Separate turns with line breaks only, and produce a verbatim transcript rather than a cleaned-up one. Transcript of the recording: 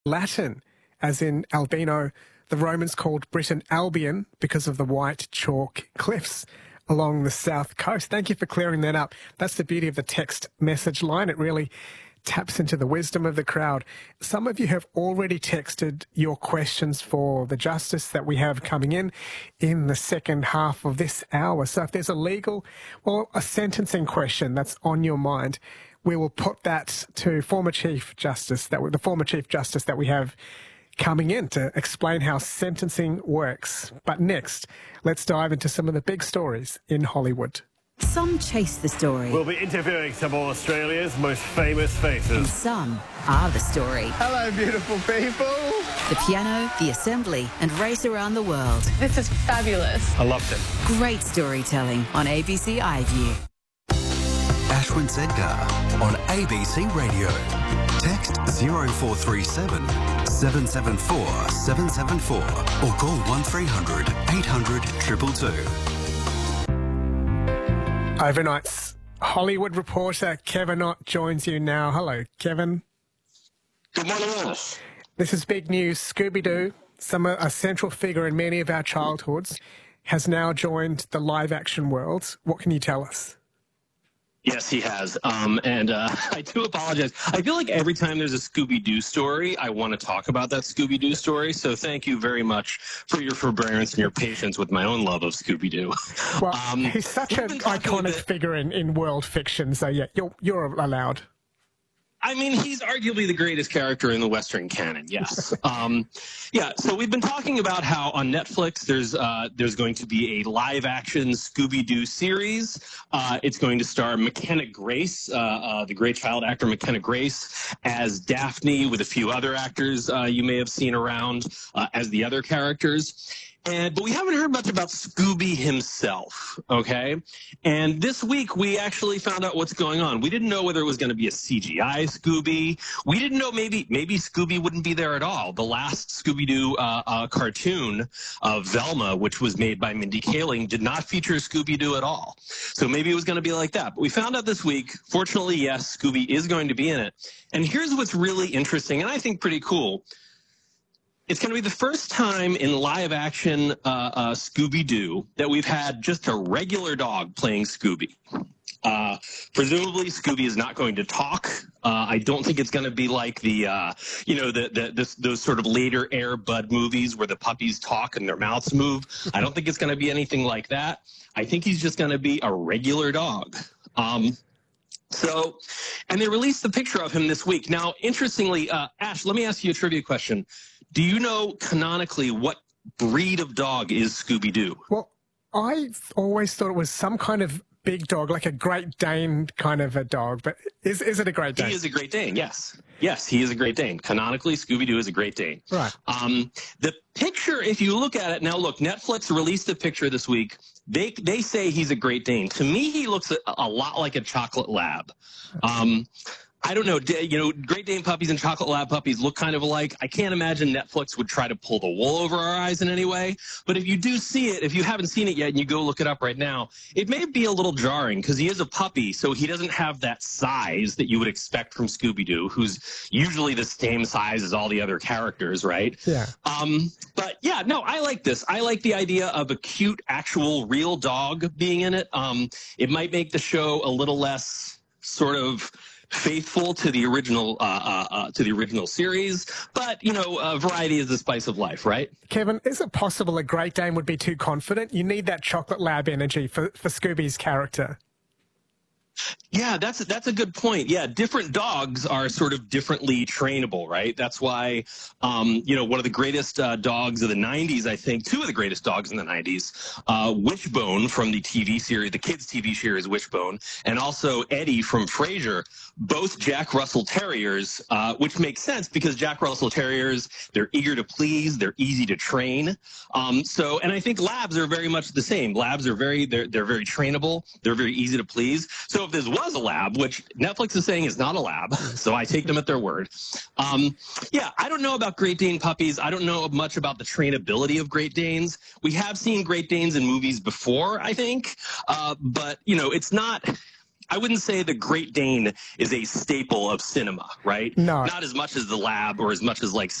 Latin, as in albino. The Romans called Britain Albion because of the white chalk cliffs along the south coast. Thank you for clearing that up. That's the beauty of the text message line. It really taps into the wisdom of the crowd. Some of you have already texted your questions for the justice that we have coming in in the second half of this hour. So if there's a legal or a sentencing question that's on your mind, we will put that to former Chief Justice, that the former Chief Justice that we have coming in to explain how sentencing works. But next, let's dive into some of the big stories in Hollywood.
Some chase the story.
We'll be interviewing some of Australia's most famous faces.
And some are the story.
Hello, beautiful people.
The piano, the assembly, and race around the world.
This is fabulous.
I loved it.
Great storytelling on A B C iView.
Ashwin Sedgar on A B C Radio. Text zero four three seven, seven seven four, seven seven four or call one three hundred, eight hundred, two two two.
Overnight's Hollywood reporter Kevin Ott joins you now. Hello, Kevin.
Good morning, Alice.
This is big news. Scooby-Doo, some a central figure in many of our childhoods, has now joined the live-action world. What can you tell us?
Yes, he has. Um, and uh, I do apologize. I feel like every time there's a Scooby-Doo story, I want to talk about that Scooby-Doo story. So thank you very much for your forbearance and your patience with my own love of Scooby-Doo.
Well,
um,
he's such an iconic figure in, in world fiction. So, yeah, you're, you're allowed.
I mean, he's arguably the greatest character in the Western canon, yes. um, yeah, so we've been talking about how on Netflix there's uh, there's going to be a live-action Scooby-Doo series. Uh, it's going to star McKenna Grace, uh, uh, the great child actor McKenna Grace, as Daphne, with a few other actors uh, you may have seen around uh, as the other characters. And, but we haven't heard much about Scooby himself, okay? And this week, we actually found out what's going on. We didn't know whether it was going to be a C G I Scooby. We didn't know maybe maybe Scooby wouldn't be there at all. The last Scooby-Doo uh, uh, cartoon of Velma, which was made by Mindy Kaling, did not feature Scooby-Doo at all. So maybe it was going to be like that. But we found out this week, fortunately, yes, Scooby is going to be in it. And here's what's really interesting, and I think pretty cool. It's going to be the first time in live-action uh, uh, Scooby-Doo that we've had just a regular dog playing Scooby. Uh, presumably, Scooby is not going to talk. Uh, I don't think it's going to be like the, uh, you know, the, the this, those sort of later Air Bud movies where the puppies talk and their mouths move. I don't think it's going to be anything like that. I think he's just going to be a regular dog. Um, so, and they released the picture of him this week. Now, interestingly, uh, Ash, let me ask you a trivia question. Do you know canonically what breed of dog is Scooby-Doo?
Well, I always thought it was some kind of big dog, like a Great Dane kind of a dog. But is is it a Great Dane?
He is a Great Dane, yes. Yes, he is a Great Dane. Canonically, Scooby-Doo is a Great Dane.
Right.
Um, the picture, if you look at it, now look, Netflix released a picture this week. They they say he's a Great Dane. To me, he looks a, a lot like a chocolate lab. Um I don't know, you know, Great Dane puppies and Chocolate Lab puppies look kind of alike. I can't imagine Netflix would try to pull the wool over our eyes in any way. But if you do see it, if you haven't seen it yet and you go look it up right now, it may be a little jarring because he is a puppy, so he doesn't have that size that you would expect from Scooby-Doo, who's usually the same size as all the other characters, right?
Yeah.
Um, but yeah, no, I like this. I like the idea of a cute, actual, real dog being in it. Um, it might make the show a little less sort of faithful to the original uh, uh, uh, to the original series, but you know, uh, variety is the spice of life, right?
Kevin, is it possible a Great Dane would be too confident? You need that Chocolate Lab energy for, for Scooby's character.
Yeah, that's that's a good point. Yeah, different dogs are sort of differently trainable, right? That's why, um, you know, one of the greatest uh, dogs of the nineties, I think, two of the greatest dogs in the nineties, uh, Wishbone from the T V series, the kids' T V series Wishbone, and also Eddie from Frasier, both Jack Russell Terriers, uh, which makes sense because Jack Russell Terriers, they're eager to please, they're easy to train. Um, so, and I think labs are very much the same. Labs are very, they're, they're very trainable, they're very easy to please. So if this was a lab, which Netflix is saying is not a lab, so I take them at their word. Um, yeah, I don't know about Great Dane puppies. I don't know much about the trainability of Great Danes. We have seen Great Danes in movies before, I think, uh, but, you know, it's not... I wouldn't say the Great Dane is a staple of cinema, right?
No.
Not as much as the Lab or as much as like